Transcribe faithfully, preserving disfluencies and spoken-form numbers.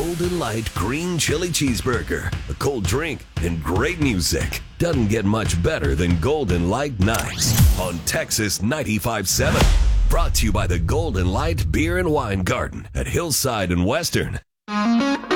Golden Light Green Chili Cheeseburger, a cold drink, and great music. Doesn't get much better than Golden Light Nights on Texas ninety-five point seven. Brought to you by the Golden Light Beer and Wine Garden at Hillside and Western.